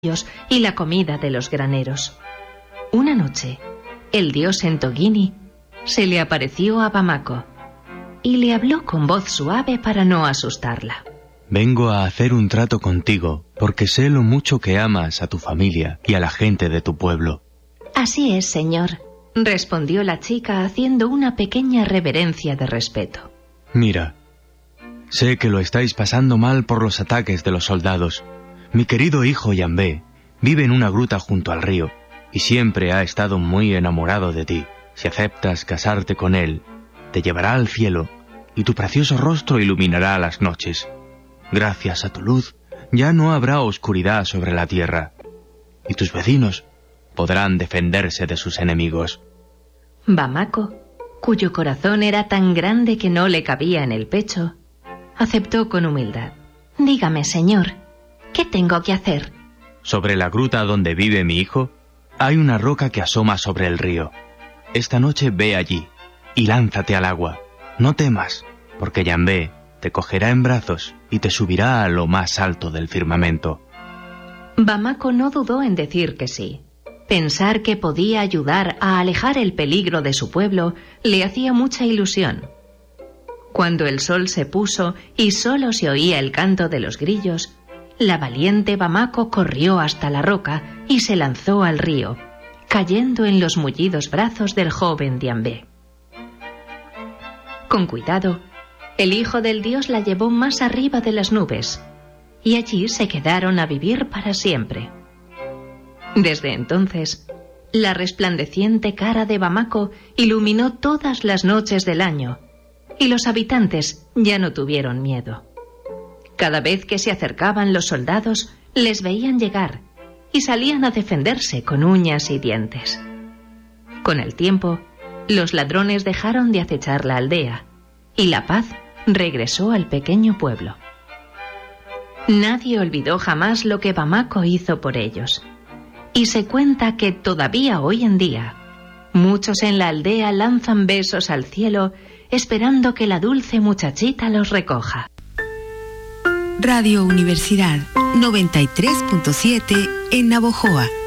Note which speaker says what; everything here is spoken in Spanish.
Speaker 1: y la comida de los graneros. Una noche, el dios Entogini se le apareció a Bamako y le habló con voz suave para no asustarla.
Speaker 2: Vengo a hacer un trato contigo, porque sé lo mucho que amas a tu familia y a la gente de tu pueblo.
Speaker 1: Así es, señor, respondió la chica haciendo una pequeña reverencia de respeto.
Speaker 2: Mira, sé que lo estáis pasando mal por los ataques de los soldados. Mi querido hijo Yambé vive en una gruta junto al río y siempre ha estado muy enamorado de ti. Si aceptas casarte con él, te llevará al cielo y tu precioso rostro iluminará las noches. Gracias a tu luz ya no habrá oscuridad sobre la tierra y tus vecinos podrán defenderse de sus enemigos.
Speaker 1: Bamako, cuyo corazón era tan grande que no le cabía en el pecho, aceptó con humildad. Dígame, señor, ¿qué tengo que hacer?
Speaker 2: Sobre la gruta donde vive mi hijo, hay una roca que asoma sobre el río. Esta noche ve allí y lánzate al agua. No temas, porque Yambé te cogerá en brazos y te subirá a lo más alto del firmamento.
Speaker 1: Bamako no dudó en decir que sí. Pensar que podía ayudar a alejar el peligro de su pueblo le hacía mucha ilusión. Cuando el sol se puso y solo se oía el canto de los grillos, la valiente Bamako corrió hasta la roca y se lanzó al río, cayendo en los mullidos brazos del joven Yambé. Con cuidado, el hijo del dios la llevó más arriba de las nubes, y allí se quedaron a vivir para siempre. Desde entonces, la resplandeciente cara de Bamako iluminó todas las noches del año, y los habitantes ya no tuvieron miedo. Cada vez que se acercaban los soldados, les veían llegar y salían a defenderse con uñas y dientes. Con el tiempo, los ladrones dejaron de acechar la aldea y la paz regresó al pequeño pueblo. Nadie olvidó jamás lo que Bamako hizo por ellos, y se cuenta que todavía hoy en día muchos en la aldea lanzan besos al cielo esperando que la dulce muchachita los recoja.
Speaker 3: Radio Universidad 93.7 en Navojoa.